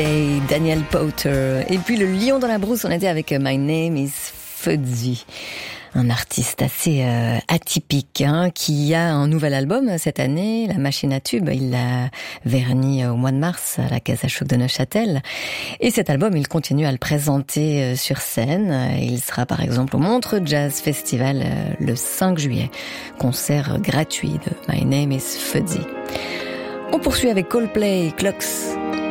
Et Daniel Powter. Et puis le lion dans la brousse, on était avec My Name is Fuzzy. Un artiste assez atypique, qui a un nouvel album cette année, La Machine à Tubes. Il l'a verni au mois de mars à la Casa Choc de Neuchâtel. Et cet album, il continue à le présenter sur scène. Il sera par exemple au Montreux Jazz Festival le 5 juillet. Concert gratuit de My Name is Fuzzy. On poursuit avec Coldplay, Clocks.